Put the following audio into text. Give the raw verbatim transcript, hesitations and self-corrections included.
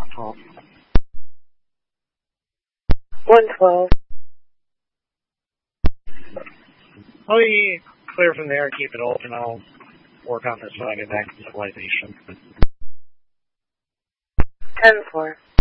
twelve. one twelve. I'll be clear from there, keep it open. I'll work on this when I get back to civilization. ten four.